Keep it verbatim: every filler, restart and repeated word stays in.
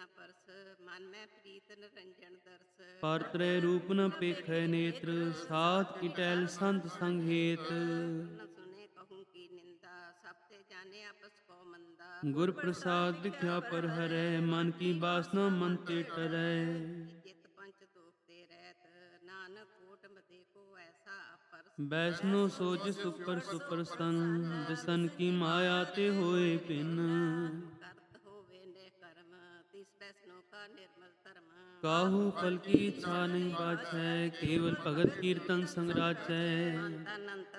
ਨਾ ਪਰਸ, ਮਨ ਮੈਂ ਪ੍ਰੀਤ ਨਿਰੰਜਨ ਦਰਸ। ਪਰ ਤ੍ਰੈ ਰੂਪ ਨ ਪੇਖੈ ਨੇਤਰ, ਸਾਧ ਇਟੈਲ ਸੰਤ ਸੰਗ ਹੇਤ। ਨ ਸੁਨੇ ਕਹੂੰ ਕੀ ਨਿੰਦਾ, ਸਭ ਤੇ ਜਾਣੇ ਆਪਸ ਕੋ ਮੰਦਾ। ਗੁਰ ਪ੍ਰਸਾਦ ਦਿਖਿਆ ਪਰ ਹਰੈ, ਮਨ ਕੀ ਬਾਸਨਾ ਮਨ ਤੇ ਟਰੈ। ਜਿਤ ਪੰਚ ਦੋਖ ਤੇ ਰਹਿਤ, ਨਾਨਕ ਕੋਟ ਮਤੇ ਕੋ ਐਸਾ ਅਪਰ। ਬੈਸਨੋ ਸੋਜ ਸੁਪਰ ਸੁਪਰ ਸਤਨ, ਜਿਸਨ ਕੀ ਮਾਇਆ ਤੇ ਹੋਏ ਭਿੰਨ। ਕਰਤ ਹੋਵੇ ਨੇ ਕਰਮ, ਤਿਸ ਬੈਸਨੋ ਕਾ ਨਿਰਮਲ ਧਰਮ। ਕਾਹੂ ਫਲ ਕੀ ਇੱਛਾ ਨਹੀਂ ਬਾਛੈ, ਕੇਵਲ ਭਗਤ ਕੀਰਤਨ ਸੰਗ ਰਾਚੈ। ਤਨ